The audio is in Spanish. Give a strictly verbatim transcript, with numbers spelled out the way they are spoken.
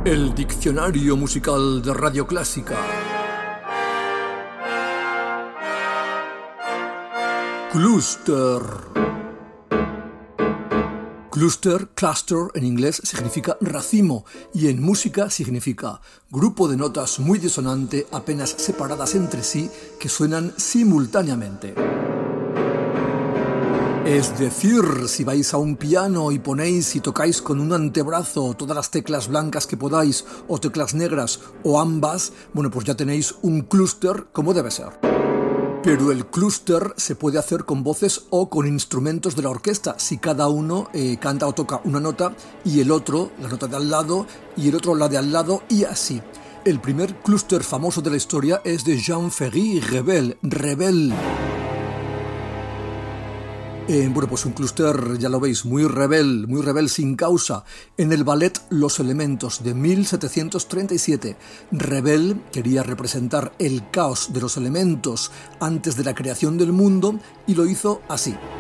El diccionario musical de Radio Clásica. Cluster. Cluster, cluster en inglés significa racimo y en música significa grupo de notas muy disonante apenas separadas entre sí que suenan simultáneamente. Es decir, si vais a un piano y ponéis y tocáis con un antebrazo todas las teclas blancas que podáis o teclas negras o ambas, bueno, pues ya tenéis un clúster como debe ser. Pero el clúster se puede hacer con voces o con instrumentos de la orquesta, si cada uno eh, canta o toca una nota y el otro la nota de al lado y el otro la de al lado y así. El primer clúster famoso de la historia es de Jean-Ferry Rebel, Rebel. Eh, bueno, pues un clúster, ya lo veis, muy rebel, muy rebel sin causa. En el ballet Los Elementos de mil setecientos treinta y siete, Rebel quería representar el caos de los elementos antes de la creación del mundo y lo hizo así.